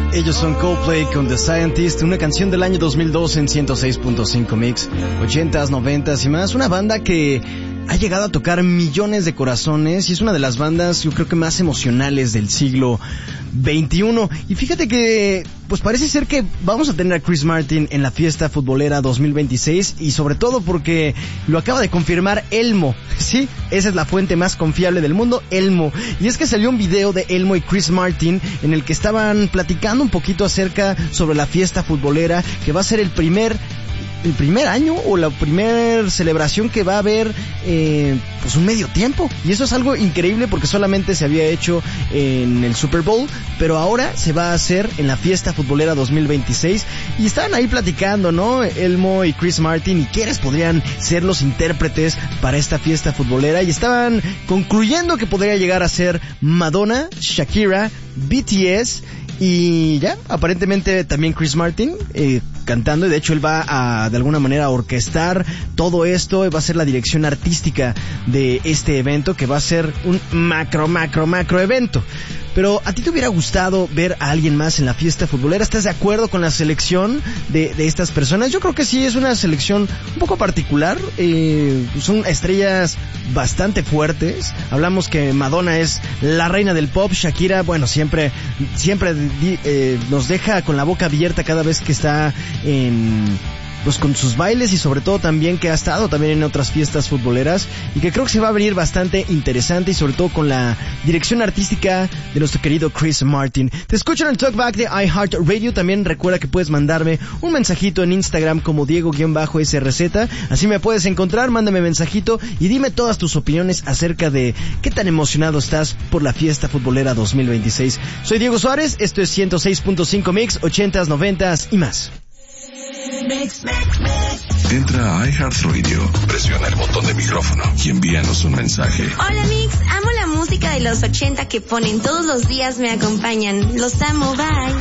Ellos son Coldplay con The Scientist, una canción del año 2002 en 106.5 Mix, 80s, 90s y más. Una banda que ha llegado a tocar millones de corazones y es una de las bandas, yo creo que más emocionales del siglo XXI. Y fíjate que, pues parece ser que vamos a tener a Chris Martin en la fiesta futbolera 2026 y sobre todo porque lo acaba de confirmar Elmo. Sí, esa es la fuente más confiable del mundo, Elmo. Y es que salió un video de Elmo y Chris Martin en el que estaban platicando un poquito acerca sobre la fiesta futbolera, que va a ser el primer año o la primer celebración que va a haber pues un medio tiempo, y eso es algo increíble porque solamente se había hecho en el Super Bowl, pero ahora se va a hacer en la fiesta futbolera 2026 y estaban ahí platicando, ¿no? Elmo y Chris Martin y quiénes podrían ser los intérpretes para esta fiesta futbolera, y estaban concluyendo que podría llegar a ser Madonna, Shakira, BTS y ya, aparentemente también Chris Martin cantando, y de hecho él va a de alguna manera a orquestar todo esto, va a ser la dirección artística de este evento, que va a ser un macro evento. Pero ¿a ti te hubiera gustado ver a alguien más en la fiesta futbolera? ¿Estás de acuerdo con la selección de estas personas? Yo creo que sí, es una selección un poco particular. Son estrellas bastante fuertes. Hablamos que Madonna es la reina del pop. Shakira, bueno, siempre nos deja con la boca abierta cada vez que está pues con sus bailes, y sobre todo también que ha estado también en otras fiestas futboleras, y que creo que se va a venir bastante interesante, y sobre todo con la dirección artística de nuestro querido Chris Martin. Te escucho en el Talkback de iHeartRadio. También recuerda que puedes mandarme un mensajito en Instagram como Diego-SRZ, así me puedes encontrar. Mándame mensajito y dime todas tus opiniones acerca de qué tan emocionado estás por la fiesta futbolera 2026. Soy Diego Suárez, esto es 106.5 Mix, 80s, 90s y más. Entra a iHeartRadio, presiona el botón de micrófono y envíanos un mensaje. Hola Mix, amo la música de los 80 que ponen todos los días, me acompañan. Los amo, bye.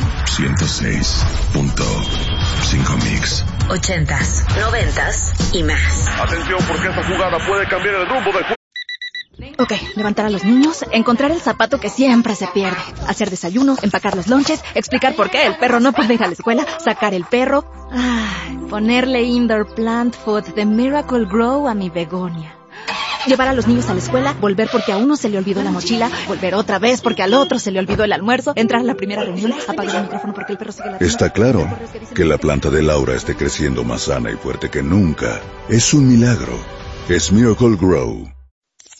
106.5 Mix. 80s, 90s y más. Atención, porque esta jugada puede cambiar el rumbo del juego. Ok, levantar a los niños, encontrar el zapato que siempre se pierde, hacer desayuno, empacar los lonches, explicar por qué el perro no puede ir a la escuela, sacar el perro, ponerle indoor plant food de Miracle Grow a mi begonia. Llevar a los niños a la escuela, volver porque a uno se le olvidó la mochila, volver otra vez porque al otro se le olvidó el almuerzo, entrar a la primera reunión, apagar el micrófono porque el perro sigue ladrando. Está claro que la planta de Laura esté creciendo más sana y fuerte que nunca. Es un milagro. Es Miracle Grow.